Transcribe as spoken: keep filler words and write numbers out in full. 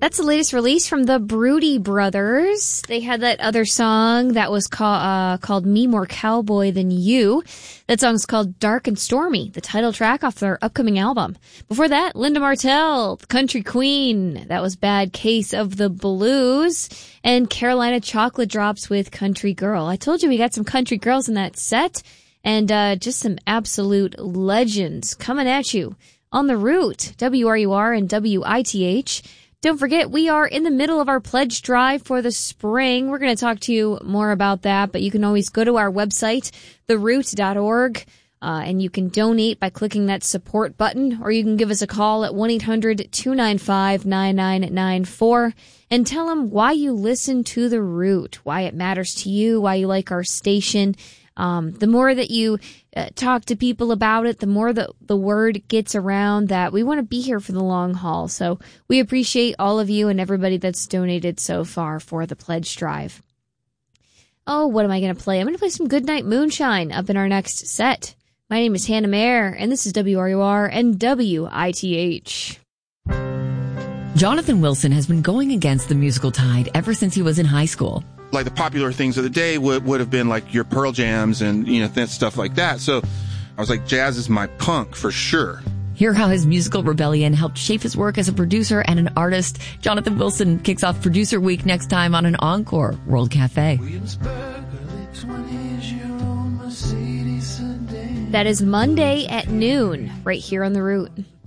That's the latest release from the Broody Brothers. They had that other song that was call, uh, called Me More Cowboy Than You. That song's called Dark and Stormy, the title track off their upcoming album. Before that, Linda Martell, the Country Queen. That was Bad Case of the Blues. And Carolina Chocolate Drops with Country Girl. I told you we got some country girls in that set. And uh just some absolute legends coming at you on the Root, W R U R and W I T H. Don't forget, we are in the middle of our pledge drive for the spring. We're going to talk to you more about that, but you can always go to our website, the root dot org, uh, and you can donate by clicking that support button, or you can give us a call at one eight hundred two nine five nine nine nine four and tell them why you listen to The Root, why it matters to you, why you like our station. Um, the more that you uh, talk to people about it, the more the, the word gets around that we want to be here for the long haul. So we appreciate all of you and everybody that's donated so far for the pledge drive. Oh, what am I going to play? I'm going to play some Goodnight Moonshine up in our next set. My name is Hannah Mayer, and this is W R U R and W I T H. Jonathan Wilson has been going against the musical tide ever since he was in high school. Like the popular things of the day would, would have been like your Pearl Jams and, you know, th- stuff like that. So I was like, jazz is my punk for sure. Hear how his musical rebellion helped shape his work as a producer and an artist. Jonathan Wilson kicks off Producer Week next time on an Encore World Cafe. That is Monday at noon, right here on The Root.